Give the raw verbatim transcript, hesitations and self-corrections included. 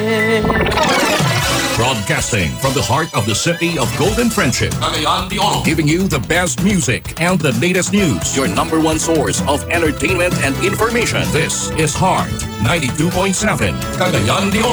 Broadcasting from the heart of the city of Golden Friendship, Cagayan de Oro, giving you the best music and the latest news. Your number one source of entertainment and information. This is Heart ninety-two point seven, Cagayan de Oro.